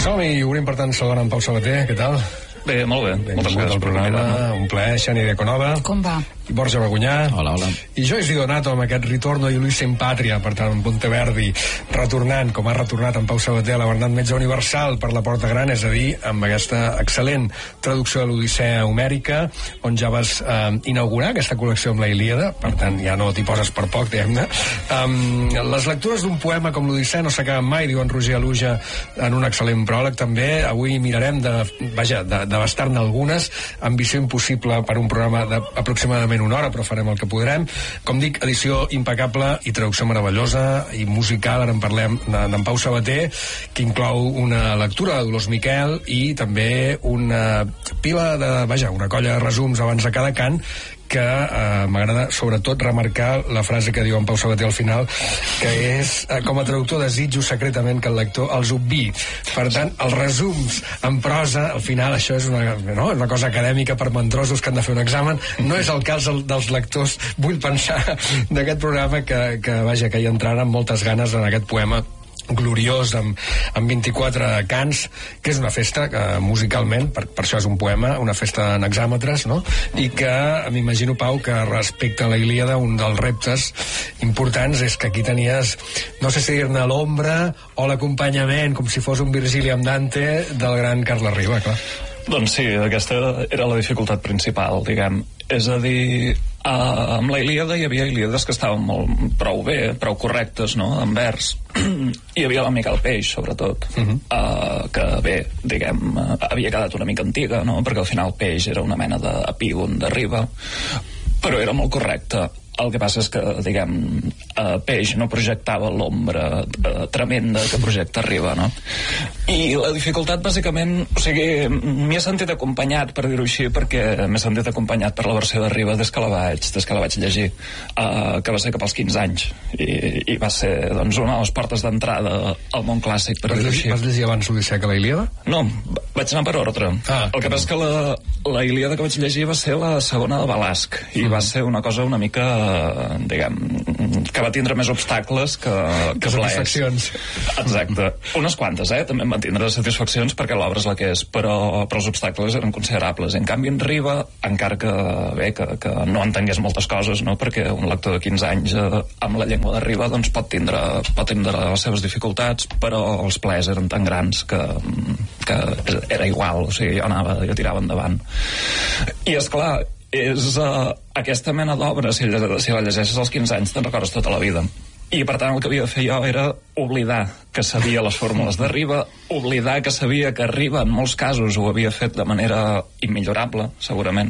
Som-hi, obrim per tant segon amb Pau Sabater, què tal? Bé, molt bé. Moltes gràcies al programa, un plaer, Xènia de Conova. Com va? I Borja Bagunyà. Hola, hola. I Joyce Di Donato amb aquest Ritorno i Luis en Pàtria, per tant, en Monteverdi, retornant, com ha retornat en Pau Sabater a la Bernat Metge Universal per la Porta Gran, és a dir, amb aquesta excel·lent traducció de l'Odissea Homèrica, on ja vas inaugurar aquesta col·lecció amb la Ilíada, per tant, ja no t'hi poses per poc, diguem-ne. Les lectures d'un poema com l'Odissea no s'acaben mai, diu en Roger Aluja en un excel·lent pròleg, també. Avui mirarem d'abastar-ne algunes. Ambició impossible per un programa d'aproximadament una hora, però farem el que podrem. Com dic, edició impecable i traducció meravellosa i musical. Ara en parlem d'en Pau Sabater, que inclou una lectura de Dolors Miquel i també una pila una colla de resums abans de cada cant, que m'agrada sobretot remarcar la frase que diu en Pau Sabater al final, que és, com a traductor desitjo secretament que el lector els obvi. Per tant, els resums en prosa, al final això és una cosa acadèmica per mandrosos que han de fer un examen. No és el cas dels lectors, vull pensar, d'aquest programa que hi entraran amb moltes ganes en aquest poema gloriós, amb 24 cants, que és una festa musicalment, per això és un poema, una festa en hexàmetres, no? I que m'imagino, Pau, que respecte a la Ilíada, un dels reptes importants és que aquí tenies, no sé si dir-ne l'ombra o l'acompanyament, com si fos un Virgili amb Dante, del gran Carles Riba, clar. Doncs sí, aquesta era la dificultat principal, diguem. És a dir, amb la Ilíada hi havia Ilíades que estaven prou bé, prou correctes, no?, en vers. Hi havia la Miquel Peix, sobretot, que bé, diguem, havia quedat una mica antiga, no?, perquè al final Peix era una mena d'epígon de Riba, però era molt correcte. El que passa és que, diguem, Peix no projectava l'ombra tremenda que projecta Riba, no? I la dificultat, bàsicament, o sigui, m'hi he sentit acompanyat, per dir-ho així, perquè m'he sentit acompanyat per la versió de Riba des que la vaig llegir, que va ser cap als 15 anys, i va ser, doncs, una de les portes d'entrada al món clàssic, per dir-ho així. Vas llegir abans l'Odissea que la Ilíada? No, vaig anar per ordre. El que passa és que la Ilíada que vaig llegir va ser la segona de Balasc, i va ser una cosa una mica, diguem, que va tindre més obstacles que satisfaccions. Exacte. Unes quantes, també em van tindre satisfaccions perquè l'obra és la que és, però els obstacles eren considerables. En canvi, en Riba, encara que no entengués moltes coses, no?, perquè un lector de 15 anys amb la llengua de Riba doncs pot tindre les seves dificultats, però els plaers eren tan grans que era igual, o sigui, jo tirava endavant. I esclar, és aquesta mena d'obra, si la llegeixes als 15 anys te'n recordes tota la vida, i per tant el que havia de fer jo era oblidar que sabia les fórmules de Riba, oblidar que sabia que Riba en molts casos ho havia fet de manera immillorable, segurament.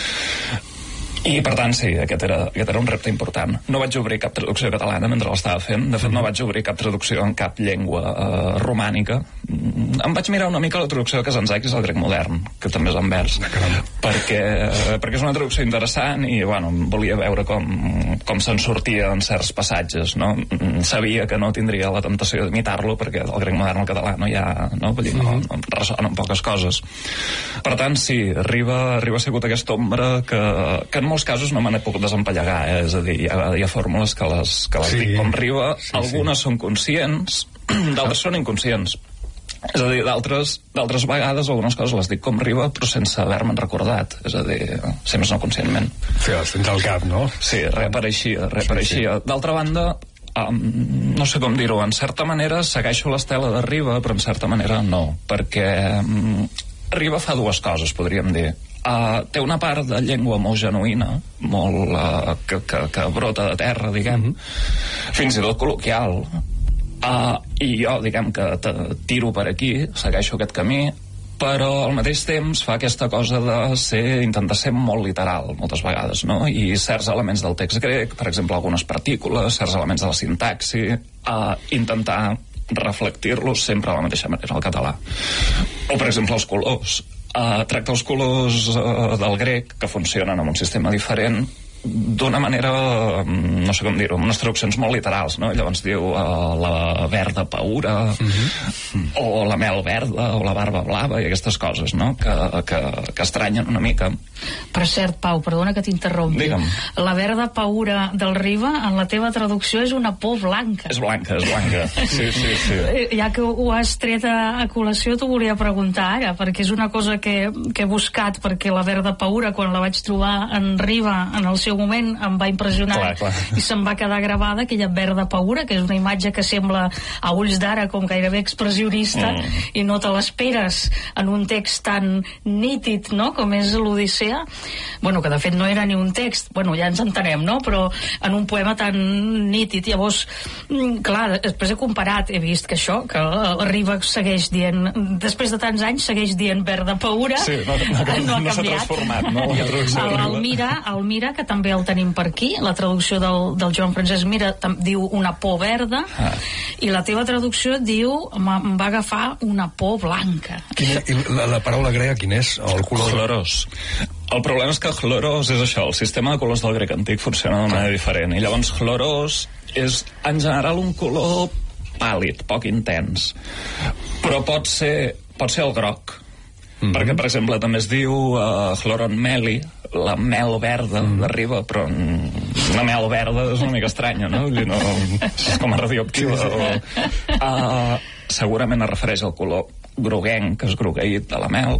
I per tant sí, aquest era un repte important. No vaig obrir cap traducció catalana mentre l'estava fent, de fet no vaig obrir cap traducció en cap llengua romànica. Em vaig mirar una mica la traducció de Kazantzakis, que és el grec modern, que també és en vers, perquè és una traducció interessant i volia veure com se'n sortia en certs passatges, no? Sabia que no tindria la temptació d'imitar-lo perquè el grec modern al català no hi ha, no? Vull dir, no ressonen poques coses. Per tant, sí, Riba ha sigut aquesta ombra que en molts casos no me n'he pogut desempallegar, és a dir, hi ha fórmules que les dic com Riba, algunes són conscients, d'altres són inconscients. És a dir, d'altres vegades algunes coses les dic com Riba, però sense haver-me'n recordat, és a dir, si més no conscientment. Sí, els tens al cap, no? Sí, reapareixia. D'altra banda, no sé com dir-ho, en certa manera segueixo l'estela de Riba, però en certa manera no, perquè Riba fa dues coses, podríem dir. Té una part de llengua molt genuïna, molt que brota de terra, diguem, fins i tot col·loquial, i jo, diguem, que tiro per aquí, segueixo aquest camí, però al mateix temps fa aquesta cosa de intentar ser molt literal moltes vegades, no? I certs elements del text grec, per exemple algunes partícules, certs elements de la sintaxi, intentar reflectir-los sempre de la mateixa manera al català. O per exemple els colors, tracta els colors del grec, que funcionen amb un sistema diferent, d'una manera, no sé com dir-ho, amb unes traduccions molt literals, no? Llavors diu la verda paura, o la mel verda, o la barba blava, i aquestes coses, no? Que estranyen una mica. Per cert, Pau, perdona que t'interrompi. Digue'm. La verda paura del Riba, en la teva traducció, és una por blanca. És blanca. Sí. Ja que ho has tret a col·lació, t'ho volia preguntar ara, perquè és una cosa que he buscat, perquè la verda paura, quan la vaig trobar en Riba, en el seu moment, em va impressionar, clar. i se'm va quedar gravada aquella verda paura, que és una imatge que sembla a ulls d'ara com gairebé expressionista, i no te l'esperes en un text tan nítid, no?, com és l'Odissea. Bueno, que de fet no era ni un text, bueno, ja ens entenem, no?, però en un poema tan nítid. Llavors, clar, després he comparat, he vist que això, que Riba segueix dient, després de tants anys segueix dient verda paura. Sí, no s'ha transformat, no? El Mira, que també el tenim per aquí, la traducció del Joan Francesc Mira diu una por verda, i la teva traducció diu em va agafar una por blanca. La paraula grega quin és? O el color? Chlorós. El problema és que chlorós és això, el sistema de colors del grec antic funciona d'una manera diferent, i llavors chlorós és en general un color pàl·lid, poc intens, però pot ser el groc, perquè per exemple també es diu chloron meli, la mel verda d'arriba, però una mel verda és una mica estranya, no? És com a radioactiva. Segurament es refereix al color groguenc, que és grogueït de la mel.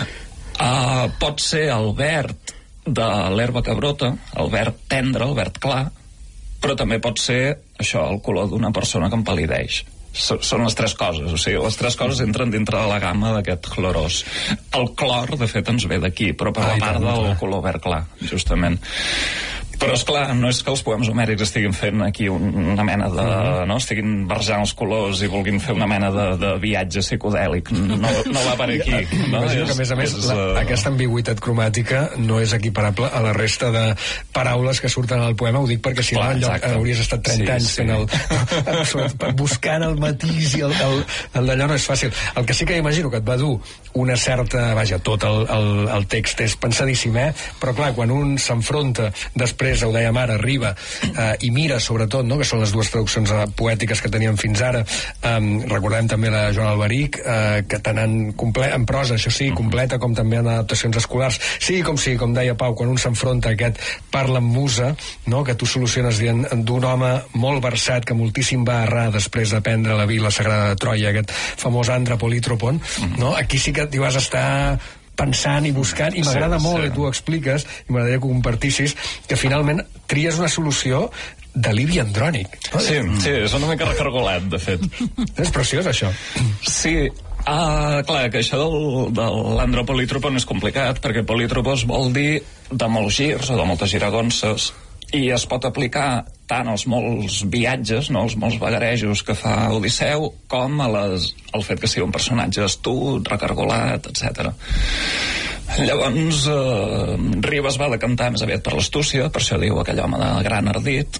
Pot ser el verd de l'herba que brota, el verd tendre, el verd clar, però també pot ser això, el color d'una persona que empal·lideix. Són les tres coses, o sigui, les tres coses entren dintre de la gamma d'aquest chlorós. El clor, de fet, ens ve d'aquí, però per la part del color verd clar, justament. Però, esclar, no és que els poemes homèrics estiguin fent aquí una mena de... no? Estiguin barrejant els colors i vulguin fer una mena de viatge psicodèlic. No va per aquí. No? Imagino que, a més, aquesta ambigüitat cromàtica no és equiparable a la resta de paraules que surten al poema. Ho dic perquè si no, en lloc hauries estat 30 anys fent buscant el matís i el d'allò no és fàcil. El que sí que imagino que et va dur una certa... Vaja, tot el text és pensadíssim, però clar, quan un s'enfronta després, ho dèiem ara, Riba i Mira, sobretot, no?, que són les dues traduccions poètiques que teníem fins ara. Recordem també la Joan Alberic, que tant en prosa, això sí, completa, com també en adaptacions escolars. Sí, com deia Pau, quan un s'enfronta a aquest parla amb musa, no?, que tu soluciones dient d'un home molt versat, que moltíssim va errar després d'aprendre la vila sagrada de Troia, aquest famós Andra Politropon, no? Aquí sí que t'hi vas estar pensant i buscant, i m'agrada molt, i tu ho expliques, i m'agradaria que ho compartissis, que finalment tries una solució de Livi Andrònic. Sí, és una mica recargolat, de fet. És preciós, això. Sí, clar, que això de l'andropolitropon és complicat, perquè politropos vol dir de molts girs o de moltes giragonses, i es pot aplicar tant als molts viatges, no, als molts vagarejos que fa Odisseu, com al fet que sigui un personatge astut, recargolat, etc. Llavors, Riba es va decantar més aviat per l'astúcia, per això diu aquell home de gran ardit.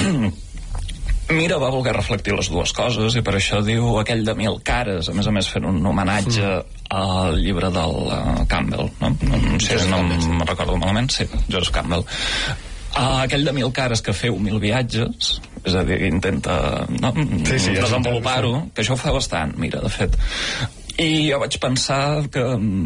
Mira va voler reflectir les dues coses, i per això diu aquell de 1000 cares, a més fent un homenatge al llibre del Campbell, no? Si no em recordo malament, sí, Joseph Campbell. Aquell de 1000 cares que feu 1000 viatges, és a dir, intenta desenvolupar-ho, que això ho fa bastant, Mira, de fet. I jo vaig pensar que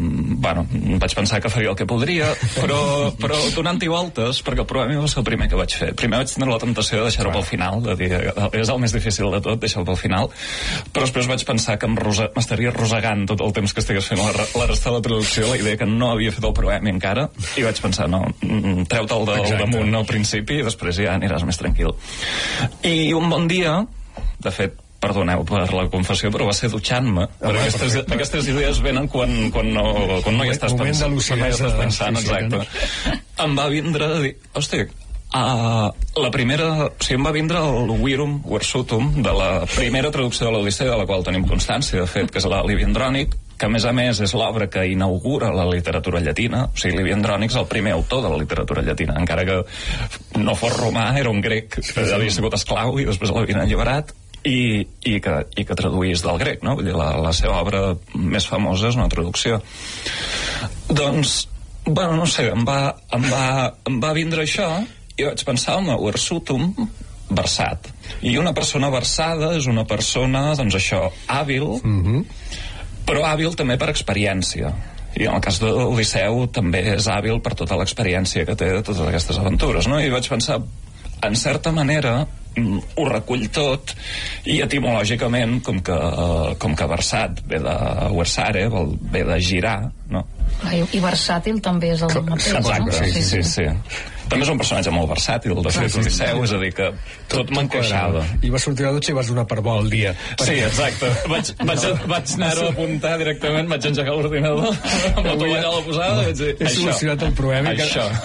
faria el que podria, però donant-hi voltes, perquè el poema va ser el primer que vaig fer. Primer vaig tenir la tentació de deixar-ho pel final, de dir, és el més difícil de tot, deixar-ho pel final, però després vaig pensar que m'estaria rosegant tot el temps que estigués fent la resta de la traducció, la idea que no havia fet el poema encara, i vaig pensar, no, treu-te'l del damunt al principi i després ja aniràs més tranquil. I un bon dia, de fet, perdoneu per la confessió, però va ser dutxant-me, perquè aquestes idees venen quan no hi estàs pensant, exacte. Em va vindre a dir, hosti, la primera, o sigui, em va vindre el Virum Versutum de la primera traducció de l'Odissea, de la qual tenim constància, de fet, que és la Livi Andrònic, que a més és l'obra que inaugura la literatura llatina. O sigui, Livi Andrònic és el primer autor de la literatura llatina, encara que no fos romà, era un grec que havia sigut esclau i després l'havien alliberat, i que traduís del grec, no? Vull dir, la seva obra més famosa és una traducció. Doncs, bueno, no sé, em va vindre això, i vaig pensar, home, Versutum, versat. I una persona versada és una persona, doncs això, hàbil, però hàbil també per experiència. I en el cas d'Odisseu també és hàbil per tota l'experiència que té de totes aquestes aventures, no? I vaig pensar, en certa manera, ho recull tot, i etimològicament, com que versat ve de versare, ve de girar, no? I versàtil també és el mateix. Exacte, sí. També és un personatge molt versàtil, de fet, Odisseu, és a dir, que tot m'encaixava. I vas sortir a la dutxa i vas donar per bo el dia. Sí, exacte. Vaig anar-ho a apuntar directament, vaig engegar l'ordinador, amb la tovallola posada, i vaig dir, he solucionat el problema,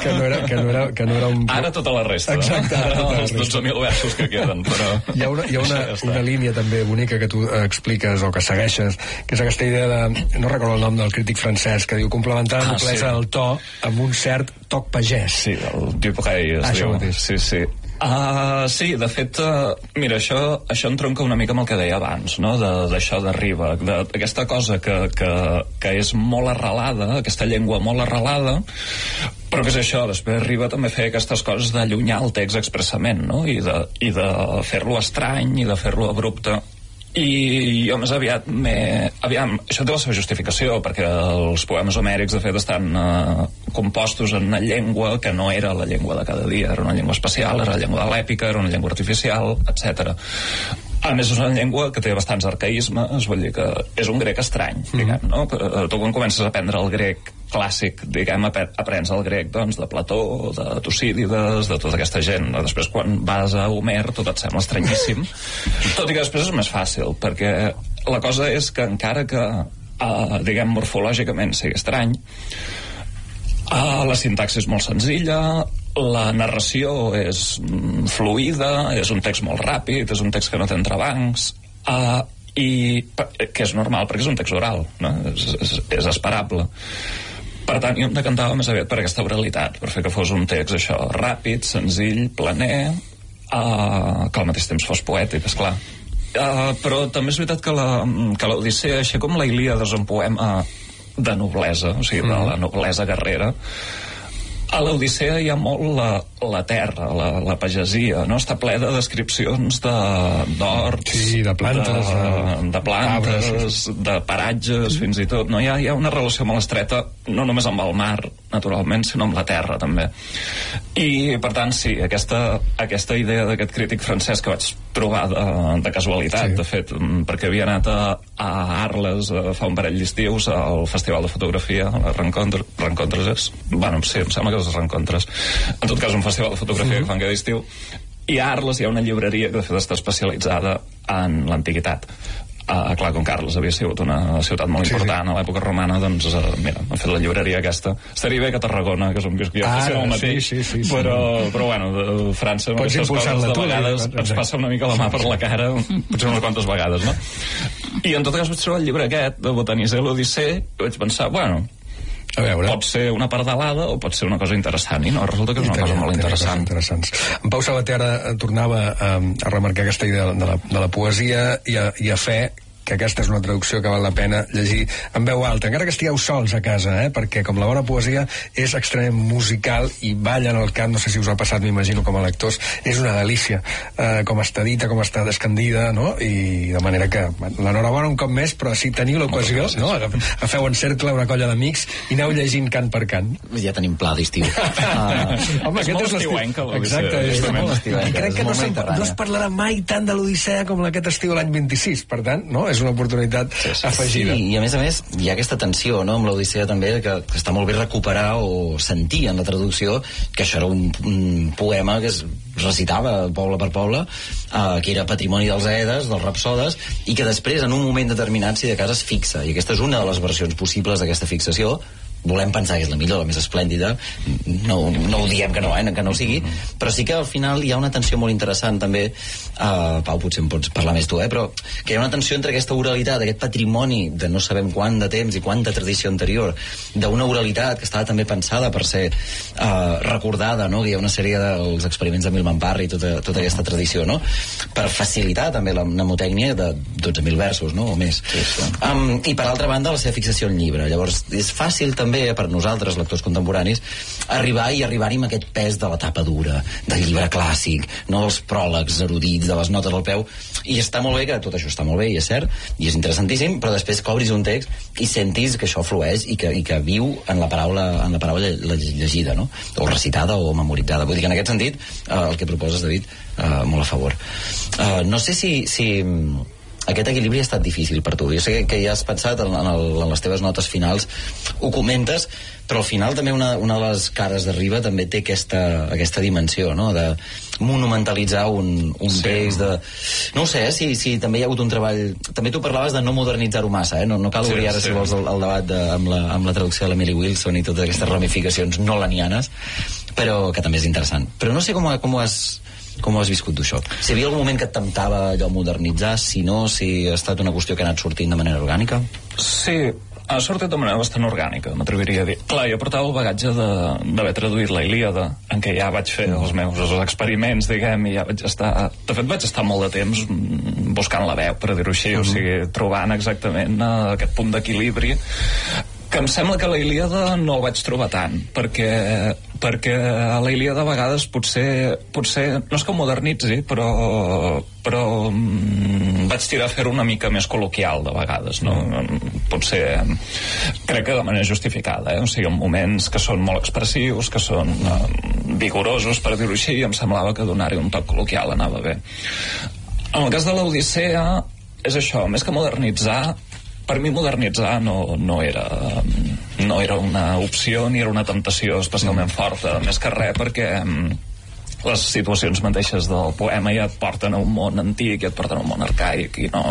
que no era un... Ara tota la resta. Exacte. Els 12.000 versos que queden, però... Hi ha una línia també bonica que tu expliques o que segueixes, que és aquesta idea de... No recordo el nom del crític francès, que diu complementar la noblesa del to amb un cert toc pagès. Sí, el Dupuy es diu. Sí. Sí, de fet, mira, això entronca una mica amb el que deia abans, no? D'això de Riba, d'aquesta cosa que és molt arrelada, aquesta llengua molt arrelada, però que és això, després Riba també feia aquestes coses d'allunyar el text expressament, no? I de fer-lo estrany, i de fer-lo abrupte. I jo més aviat aviam, això té la seva justificació, perquè els poemes homèrics de fet estan compostos en una llengua que no era la llengua de cada dia, era una llengua especial, era la llengua de l'èpica, era una llengua artificial, etc. A més, és una llengua que té bastants arcaïsmes, vull dir que és un grec estrany, diguem, no? Tu quan comences a aprendre el grec clàssic, diguem, aprens el grec, doncs, de Plató, de Tucídides, de tota aquesta gent. Després, quan vas a Homer, tot et sembla estranyíssim. Tot i que després és més fàcil, perquè la cosa és que encara que, diguem, morfològicament sigui estrany, la sintaxi és molt senzilla, la narració és fluida, és un text molt ràpid, és un text que no té entrebancs, i que és normal perquè és un text oral, no? És esperable. Per tant, jo em decantava més aviat per aquesta oralitat, per fer que fos un text això, ràpid, senzill, planer, que al mateix temps fos poètic, esclar. Però també és veritat que l'Odissea, així com la Ilíada és un poema de noblesa, o sigui, de la noblesa guerrera, a l'Odissea hi ha molt la terra, la pagesia, no? Està ple de descripcions d'horts, sí, de plantes, de plantes, de paratges, fins i tot, no? Hi ha una relació molt estreta, no només amb el mar, naturalment, sinó amb la terra, també. I, per tant, sí, aquesta idea d'aquest crític francès que vaig trobar de casualitat, de fet, perquè havia anat a Arles fa un parell d'estius al Festival de Fotografia, a les Rencontres, bueno, sí, em sembla que les Rencontres, en tot cas un festival de fotografia que fan cada estiu, i a Arles hi ha una llibreria que de fet està especialitzada en l'antiguitat. Clar, com que Arles havia sigut una ciutat molt important a l'època romana, doncs mira, han fet la llibreria aquesta. Estaria bé que Tarragona, que és on visc jo, que el mateix, sí. però bueno, de França amb aquestes coses de vegades ens passa una mica la mà per la cara, potser unes quantes vegades, no? I en tot cas vaig trobar el llibre aquest de Botaniser l'Odissea i vaig pensar, bueno, a veure, pot ser una pardalada o pot ser una cosa interessant, i no, resulta que és una cosa molt interessant. En Pau Sabater tornava a remarcar aquesta idea de la poesia i a fer que aquesta és una traducció que val la pena llegir en veu alta, encara que estigueu sols a casa, perquè com la bona poesia és extremadament musical i balla en el cap, no sé si us ha passat, m'imagino, com a lectors, és una delícia, com està dita, com està descandida, no? I de manera que, l'enhorabona un cop més, però si teniu l'ocasió, no? Agafeu en cercle una colla d'amics i aneu llegint cant per cant. Ja tenim pla d'estiu. Home, és molt estiuenca l'Odissea. Exacte, és molt estiuenca. I crec que no es parlarà mai tant de l'Odissea com aquest estiu l'any 26, per tant, no? És una oportunitat afegida. Sí, i a més, hi ha aquesta tensió, no?, amb l'Odissea també, que està molt bé recuperar o sentir en la traducció que això era un poema que es recitava poble per poble, que era patrimoni dels Aedes, dels Rapsodes, i que després, en un moment determinat, si de cas es fixa, i aquesta és una de les versions possibles d'aquesta fixació. Volem pensar que és la millor, la més esplèndida, no ho diem que no ho sigui, però sí que al final hi ha una tensió molt interessant també, Pau, potser em pots parlar més tu, però que hi ha una tensió entre aquesta oralitat, aquest patrimoni de no sabem quant de temps i quanta tradició anterior, d'una oralitat que estava també pensada per ser recordada, no? Que hi ha una sèrie dels experiments de Milman Parry i tota aquesta tradició, no? Per facilitar també la mnemotècnia de 12.000 versos, no? O més. I per altra banda la seva fixació en llibre. Llavors és fàcil també també, per nosaltres, lectors contemporanis, arribar-hi amb aquest pes de la tapa dura, del llibre clàssic, no dels pròlegs erudits, de les notes al peu, i està molt bé, que tot això està molt bé, i és cert, i és interessantíssim, però després que obris un text i sentis que això flueix i que viu en la paraula llegida, no? O recitada o memoritzada. Vull dir que en aquest sentit, el que proposes, David, molt a favor. No sé si aquest equilibri ha estat difícil per tu. Jo sé que ja has pensat en les teves notes finals, ho comentes, però al final també una de les cares de Riba també té aquesta dimensió, no? De monumentalitzar un text, de... No ho sé, si també hi ha hagut un treball... També tu parlaves de no modernitzar-ho massa, no cal obrir ara, si vols, el debat amb la traducció de l'Emily Wilson i totes aquestes ramificacions no lenianes, però que també és interessant. Però no sé com ho has viscut tu, això? Si hi havia algun moment que et temptava allò modernitzar, si no, si ha estat una qüestió que ha anat sortint de manera orgànica? Sí, ha sortit de manera bastant orgànica, m'atreviria a dir. Clar, jo portava el bagatge d'haver traduït la Ilíada, en què ja vaig fer els meus experiments, diguem, i ja vaig estar... De fet, vaig estar molt de temps buscant la veu, per dir-ho així, o sigui, trobant exactament aquest punt d'equilibri, que em sembla que a la Ilíada no el vaig trobar tant, perquè a la Ilíada a vegades potser no és que ho modernitzi, però vaig tirar a fer-ho una mica més col·loquial de vegades, no? Potser crec que de manera justificada, o sigui, en moments que són molt expressius, que són vigorosos, per dir-ho així, i em semblava que donar-hi un toc col·loquial anava bé. En el cas de l'Odissea és això, més que modernitzar, per mi modernitzar no era una opció ni era una temptació especialment forta, més que res perquè les situacions mateixes del poema ja et porten a un món antic, ja et porten a un món arcaic, i no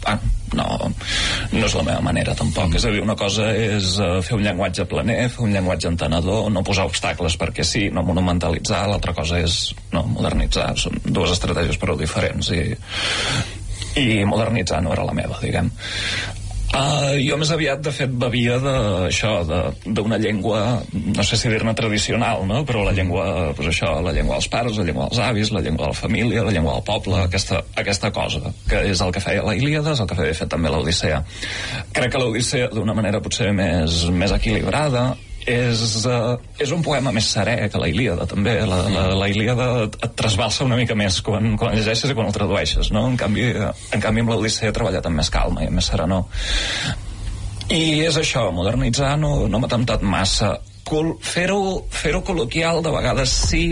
és la meva manera tampoc. És a dir, una cosa és fer un llenguatge planer, fer un llenguatge entenedor, no posar obstacles perquè sí, no monumentalitzar. L'altra cosa és modernitzar. Són dues estratègies prou diferents, i modernitzar no era la meva, diguem. Jo més aviat, de fet, bevia d'una llengua, no sé si dir-ne tradicional, no? Però la llengua, doncs això, la llengua dels pares, la llengua dels avis, la llengua de la família, la llengua del poble, aquesta cosa, que és el que feia la Ilíada, és el que feia també l'Odissea. Crec que l'Odissea, d'una manera potser més equilibrada, és un poema més serè que la Ilíada, també. La Ilíada et trasbalsa una mica més quan llegeixes i quan el tradueixes, no? En canvi amb l'Odissea he treballat amb més calma i amb més serenor. I és això, modernitzar no m'ha temptat massa. Fer-ho col·loquial de vegades sí,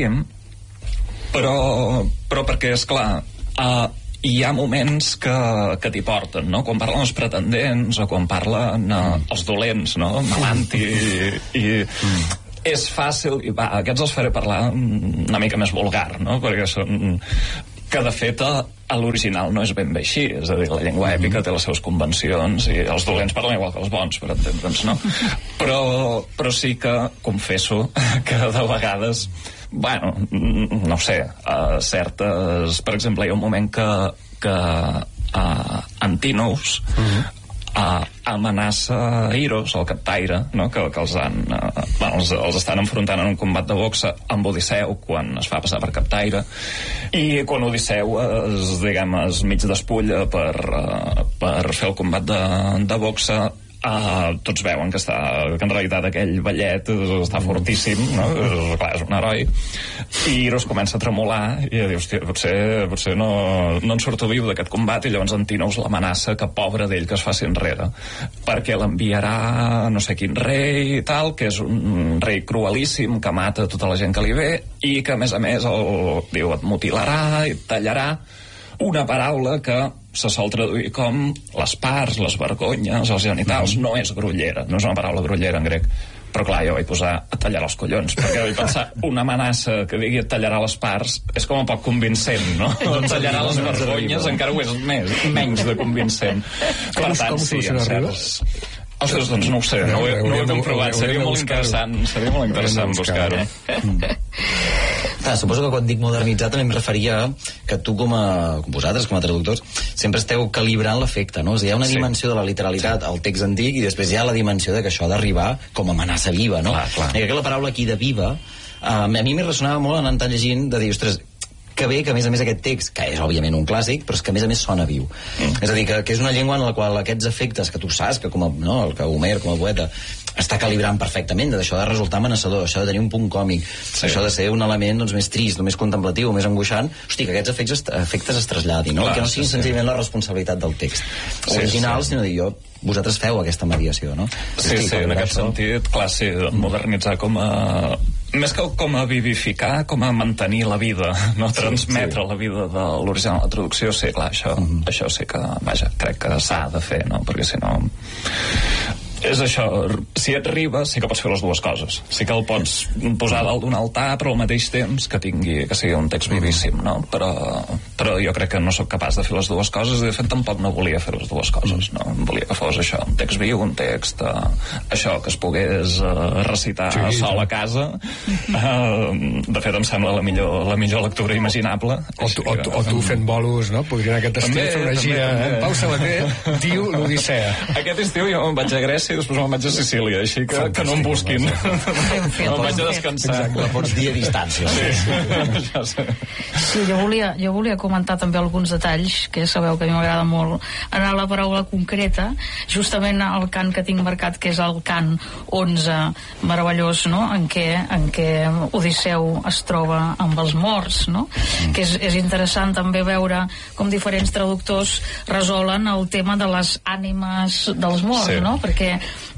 però perquè, esclar, hi ha moments que t'hi porten, no? Quan parlen els pretendents o quan parlen els dolents, no? Melanti i és fàcil, i aquests els faré parlar una mica més vulgar, no? Perquè són... que de fet a l'original no és ben bé així, és a dir, la llengua èpica té les seves convencions i els dolents parlen igual que els bons, per entendre'ns, no? Però sí que confesso que de vegades, bueno, no sé, certes... Per exemple, hi ha un moment que Antinous amenaça Iros, el captaire, no? que els estan enfrontant en un combat de boxa amb Odisseu quan es fa passar per captaire, i quan Odisseu es mig despulla per fer el combat de boxa, tots veuen que en realitat aquell ballet està fortíssim, no? Clar, és un heroi, i Iros comença a tremolar i diu, hòstia, potser no en surto viu d'aquest combat, i llavors Antinous l'amenaça que pobre d'ell que es faci enrere perquè l'enviarà no sé quin rei i tal, que és un rei cruelíssim que mata tota la gent que li ve i que a més diu, et mutilarà i et tallarà. Una paraula que se sol traduir com les parts, les vergonyes, els genitals. No és grollera, no és una paraula grollera en grec. Però clar, jo vaig posar et tallarà els collons, perquè vaig pensar, una amenaça que digui et tallarà les parts és com un poc convincent, no? Et tallarà les vergonyes encara ho és menys de convincent. Per tant, sí, en certs... Ostres, doncs no ho sé, no ho he comprovat. Seria molt interessant buscar-ho. Suposo que quan dic modernitzar també em referia que tu vosaltres com a traductors sempre esteu calibrant l'efecte, no? O sigui, hi ha una dimensió de la literalitat al text antic i després hi ha la dimensió de que això ha d'arribar com a amenaça viva, no? Clar. I que la paraula aquí de viva a mi m'hi ressonava molt anant llegint de dir, ostres, que bé que a més aquest text, que és òbviament un clàssic, però és que a més sona viu. És a dir, que és una llengua en la qual aquests efectes que tu saps, que com a, no, que Homer com a poeta està calibrant perfectament, d'això de resultar amenaçador, això de tenir un punt còmic, això de ser un element doncs, més trist, més contemplatiu, més angoixant, hosti, que aquests efectes es traslladin, no? Clar, que no sigui senzillament la responsabilitat del text original, sinó dir vosaltres feu aquesta mediació, no? Sí, en aquest sentit, clar, sí, modernitzar com a... Més que com a vivificar, com a mantenir la vida, no transmetre la vida de l'original de la traducció, sí, clar, això sí que, vaja, crec que s'ha de fer, no? Perquè si no... És això, si et riba sí que pots fer les dues coses, sí que el pots posar dalt d'un altar però al mateix temps que sigui un text vivíssim, no? Però jo crec que no sóc capaç de fer les dues coses, i de fet tampoc no volia fer les dues coses, no? Volia que fos això, un text viu, un text això, que es pogués recitar sol a casa. De fet em sembla la millor lectura imaginable. O tu fent bolos, no? Podria anar aquest estiu fer una gira. Pau Sabater diu l'Odissea. Aquest estiu jo me'n vaig a Grècia i després me'n vaig a Sicília, així que no em busquin. Me'n vaig a descansar. La pots dir a distància. Sí, jo volia comentar també alguns detalls, que ja sabeu que a mi m'agrada molt anar a la paraula concreta, justament el cant que tinc marcat, que és el cant 11, meravellós, no? En què Odisseu es troba amb els morts, no? Que és interessant també veure com diferents traductors resolen el tema de les ànimes dels morts, no? Perquè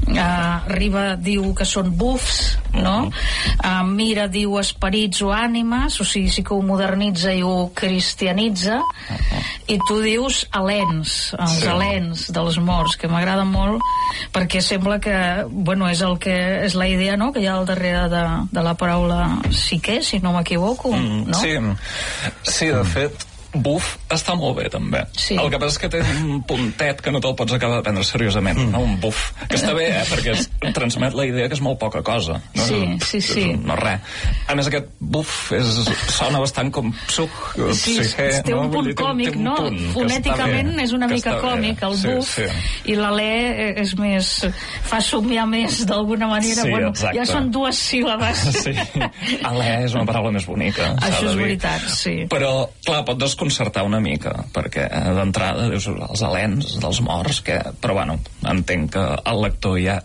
Riba diu que són bufs, no? Mira diu esperits o ànimes, o sigui, sí que ho modernitza i ho cristianitza, i tu dius alens, els alens dels morts, que m'agrada molt perquè sembla que, bueno, és la idea, no?, que hi ha al darrere de la paraula psique, si no m'equivoco, no? Sí, de fet buf està molt bé també. El que passa és que té un puntet que no te'l pots acabar de prendre seriosament, no? Un buf, que està bé, perquè transmet la idea que és molt poca cosa, no? Sí. No res. A més aquest buf sona bastant com psuc, té un punt còmic, no? Fonèticament és una mica còmic el buf, i l'alè és més, fa somiar més d'alguna manera, bueno, ja són dues síl·labes. Alè és una paraula més bonica, això és veritat, sí. Però, clar, pot desconcertar una mica, perquè d'entrada dius els alens dels morts, però bueno, entenc que el lector ja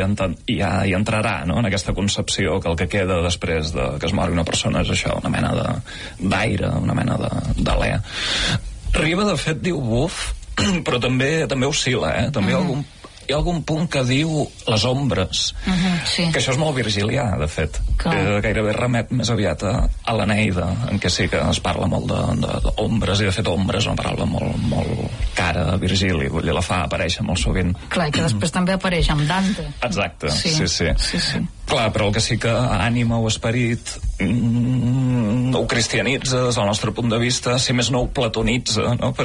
hi entrarà, no?, en aquesta concepció que el que queda després de que es mori una persona és això, una mena d'aire, una mena d'alè. Riba, de fet, diu buf, però també oscil·la, també hi ha algun punt que diu les ombres, que això és molt virgilià, de fet, que gairebé remet més aviat a l'Eneida, en què sí que es parla molt d'ombres, i de fet ombres és una paraula molt cara a Virgili, vull dir, la fa aparèixer molt sovint. Clar, i que després també apareix amb Dante. Exacte, sí. Clar, però el que sí que ànima o esperit ho cristianitza des del nostre punt de vista, si més no ho platonitza, no?